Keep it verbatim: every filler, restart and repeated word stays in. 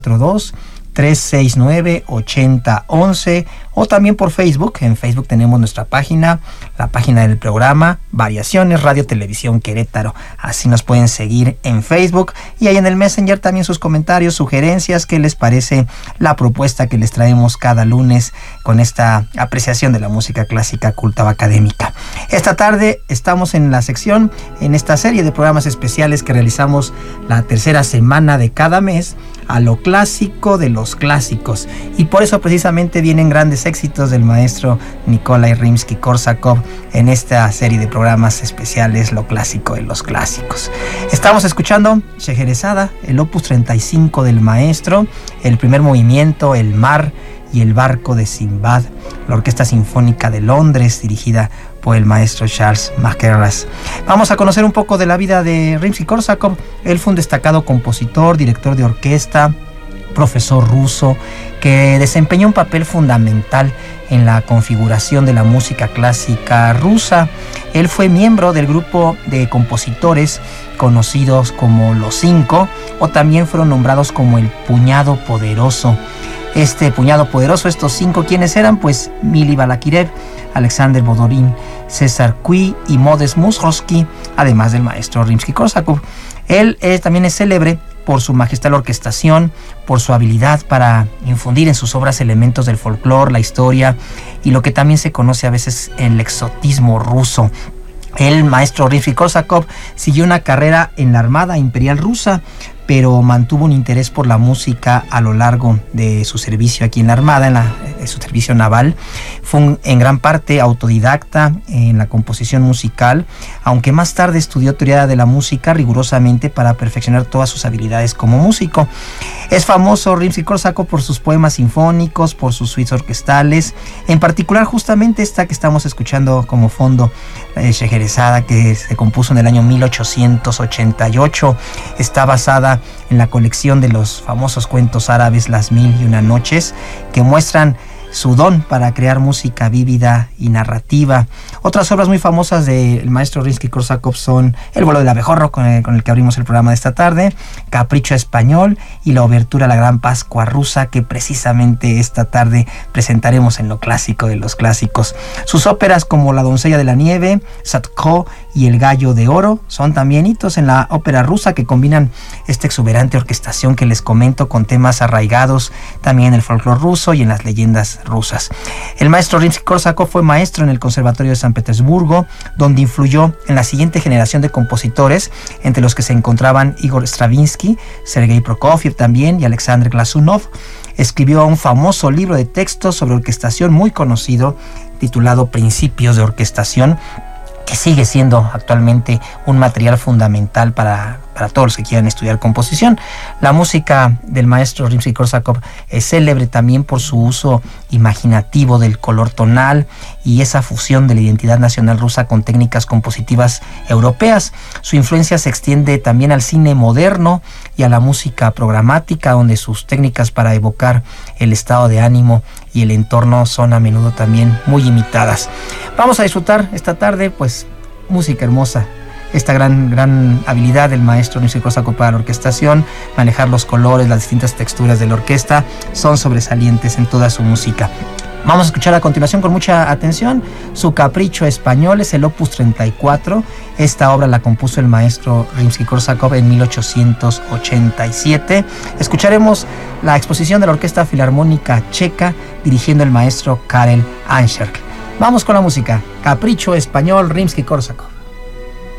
dos tres seis nueve ocho cero once o también por Facebook. En Facebook tenemos nuestra página, la página del programa Variaciones Radio Televisión Querétaro. Así nos pueden seguir en Facebook, y ahí en el Messenger también sus comentarios, sugerencias, qué les parece la propuesta que les traemos cada lunes con esta apreciación de la música clásica culta o académica. Esta tarde estamos en la sección, en esta serie de programas especiales que realizamos la tercera semana de cada mes, a lo clásico de los clásicos, y por eso precisamente vienen grandes éxitos del maestro Nikolai Rimsky-Korsakov en esta serie de programas especiales, lo clásico de los clásicos. Estamos escuchando Scheherazada, el opus treinta y cinco del maestro, el primer movimiento, el mar y el barco de Sinbad, la Orquesta Sinfónica de Londres, dirigida por el maestro Charles Mackerras. Vamos a conocer un poco de la vida de Rimsky-Korsakov. Él fue un destacado compositor, director de orquesta, profesor ruso, que desempeñó un papel fundamental en la configuración de la música clásica rusa. Él fue miembro del grupo de compositores conocidos como Los Cinco, o también fueron nombrados como el Puñado Poderoso. Este Puñado Poderoso, estos cinco, ¿quiénes eran? Pues Mili Balakirev, Alexander Bodorin, César Cui y Modest Mussorgsky, además del maestro Rimsky-Korsakov. Él eh, también es célebre por su magistral orquestación, por su habilidad para infundir en sus obras elementos del folclore, la historia y lo que también se conoce a veces el exotismo ruso. El maestro Rimsky-Korsakov siguió una carrera en la Armada Imperial Rusa, pero mantuvo un interés por la música a lo largo de su servicio aquí en la Armada, en, la, en su servicio naval. Fue un, en gran parte autodidacta en la composición musical, aunque más tarde estudió teoría de la música rigurosamente para perfeccionar todas sus habilidades como músico. Es famoso Rimsky-Korsakov por sus poemas sinfónicos, por sus suites orquestales, en particular justamente esta que estamos escuchando como fondo, eh, Scheherazada, que se compuso en el año mil ochocientos ochenta y ocho. Está basada en la colección de los famosos cuentos árabes Las Mil y Una Noches, que muestran su don para crear música vívida y narrativa. Otras obras muy famosas del maestro Rimsky-Korsakov son El vuelo del abejorro, con el, con el que abrimos el programa de esta tarde, Capricho Español y la obertura a la Gran Pascua Rusa, que precisamente esta tarde presentaremos en lo clásico de los clásicos. Sus óperas como La doncella de la nieve, Sadko y El gallo de oro son también hitos en la ópera rusa, que combinan esta exuberante orquestación que les comento con temas arraigados también en el folclore ruso y en las leyendas rusas. El maestro Rimsky-Korsakov fue maestro en el Conservatorio de San Petersburgo, donde influyó en la siguiente generación de compositores, entre los que se encontraban Igor Stravinsky, Sergei Prokofiev también y Alexander Glazunov. Escribió un famoso libro de textos sobre orquestación muy conocido, titulado Principios de Orquestación, que sigue siendo actualmente un material fundamental para, para todos los que quieran estudiar composición. La música del maestro Rimsky-Korsakov es célebre también por su uso imaginativo del color tonal y esa fusión de la identidad nacional rusa con técnicas compositivas europeas. Su influencia se extiende también al cine moderno y a la música programática, donde sus técnicas para evocar el estado de ánimo y el entorno son a menudo también muy imitadas. Vamos a disfrutar esta tarde pues música hermosa, esta gran, gran habilidad del maestro Rimsky-Korsakov para la orquestación, manejar los colores, las distintas texturas de la orquesta, son sobresalientes en toda su música. Vamos a escuchar a continuación con mucha atención su Capricho Español, es el opus treinta y cuatro. Esta obra la compuso el maestro Rimsky-Korsakov en mil ochocientos ochenta y siete. Escucharemos la exposición de la Orquesta Filarmónica Checa, dirigiendo el maestro Karel Ancherk. Vamos con la música. Capricho Español, Rimsky-Korsakov.